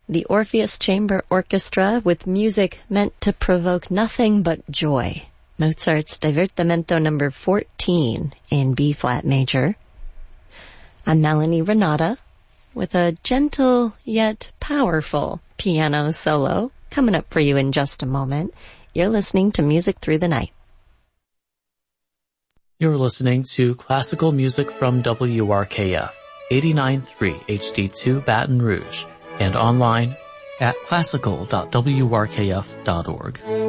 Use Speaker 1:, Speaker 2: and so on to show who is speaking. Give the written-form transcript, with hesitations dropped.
Speaker 1: The Orpheus Chamber Orchestra with music meant to provoke nothing but joy. Mozart's Divertimento No. 14 in B-flat major. I'm Melanie Renata with a gentle yet powerful piano solo coming up for you in just a moment. You're listening to Music Through the Night.
Speaker 2: You're listening to classical music from WRKF, 89.3 HD2 Baton Rouge, and online at classical.wrkf.org.